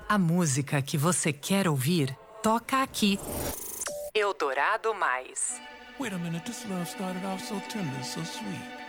A música que você quer ouvir, toca aqui. Eldorado Mais. Wait a minute, this love started off so tender, so sweet.